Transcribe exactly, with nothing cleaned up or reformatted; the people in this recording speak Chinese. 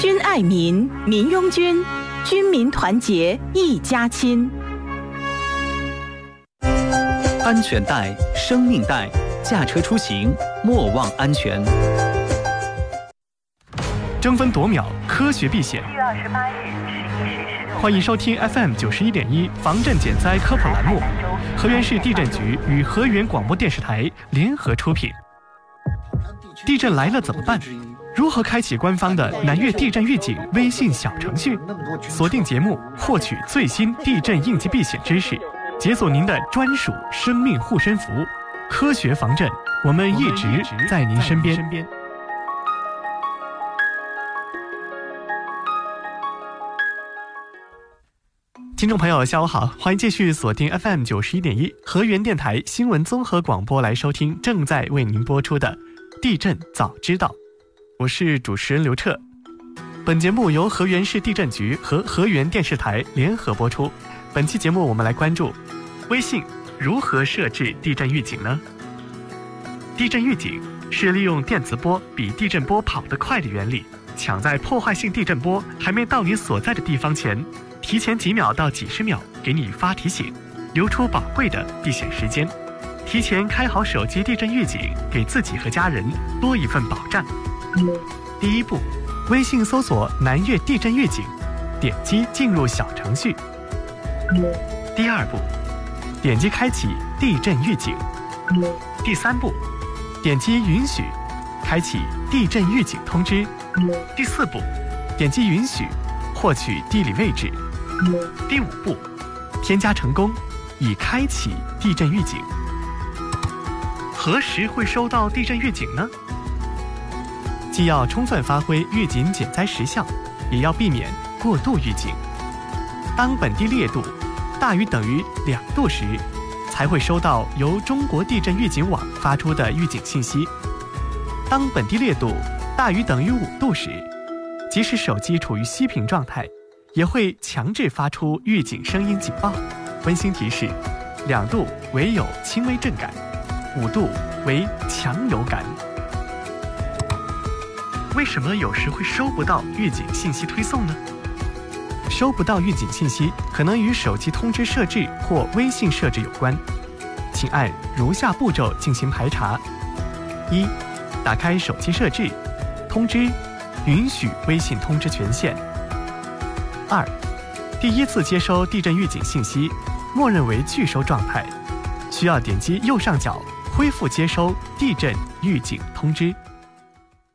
君爱民，民拥君，军民团结一家亲。 安全带，生命带，驾车出行莫忘安全。 争分夺秒，科学避险。 七月二十八日十一时十六分， 欢迎收听 F M 九十一点一防震减灾科普栏目，河源市地震局与河源广播电视台联合出品。地震来了怎么办？如何开启官方的南粤地震预警微信小程序？锁定节目，获取最新地震应急避险知识，解锁您的专属生命护身符。科学防震，我们一直在您身边。听众朋友下午好，欢迎继续锁定 F M 九十一点一河源电台新闻综合广播来收听正在为您播出的地震早知道，我是主持人刘彻。本节目由河源市地震局和河源电视台联合播出。本期节目我们来关注微信如何设置地震预警呢？地震预警是利用电磁波比地震波跑得快的原理，抢在破坏性地震波还没到你所在的地方前，提前几秒到几十秒给你发提醒，留出宝贵的避险时间。提前开好手机地震预警，给自己和家人多一份保障。第一步，微信搜索南粤地震预警，点击进入小程序。第二步，点击开启地震预警。第三步，点击允许，开启地震预警通知。第四步，点击允许，获取地理位置。第五步，添加成功，已开启地震预警。何时会收到地震预警呢？既要充分发挥预警减灾实效，也要避免过度预警。当本地烈度大于等于两度时，才会收到由中国地震预警网发出的预警信息。当本地烈度大于等于五度时，即使手机处于熄屏状态，也会强制发出预警声音警报。温馨提示：两度为有轻微震感，五度为强有感。为什么有时会收不到预警信息推送呢？收不到预警信息可能与手机通知设置或微信设置有关，请按如下步骤进行排查：一、打开手机设置，通知允许微信通知权限。二、第一次接收地震预警信息，默认为拒收状态，需要点击右上角恢复接收地震预警通知。